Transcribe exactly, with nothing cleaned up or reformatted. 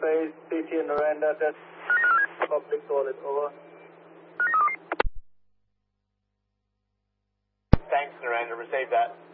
Space, C T and Miranda, that's public solid, over. Thanks, Narendra. Receive that.